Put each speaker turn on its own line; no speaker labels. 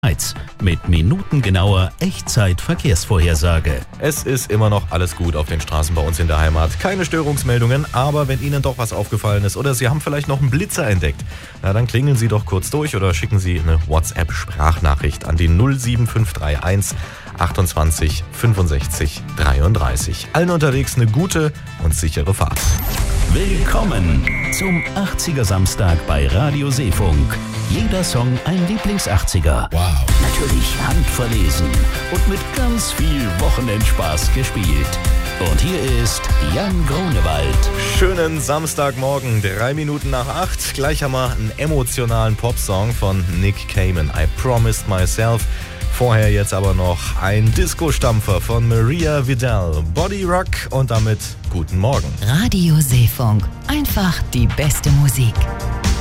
mit minutengenauer Echtzeit-Verkehrsvorhersage.
Es ist immer noch alles gut auf den Straßen bei uns in der Heimat. Keine Störungsmeldungen, aber wenn Ihnen doch was aufgefallen ist oder Sie haben vielleicht noch einen Blitzer entdeckt, na dann klingeln Sie doch kurz durch oder schicken Sie eine WhatsApp-Sprachnachricht an die 07531 28 65 33. Allen unterwegs eine gute und sichere Fahrt.
Willkommen zum 80er Samstag bei Radio Seefunk. Jeder Song ein Lieblings-80er.
Wow.
Natürlich handverlesen und mit ganz viel Wochenendspaß gespielt. Und hier ist Jan Grunewald.
Schönen Samstagmorgen, 3 Minuten nach 8. Gleich haben wir einen emotionalen Popsong von Nick Cayman, I Promised Myself. Vorher jetzt aber noch ein Disco-Stampfer von Maria Vidal, Body Rock, und damit guten Morgen.
Radio Seefunk, einfach die beste Musik.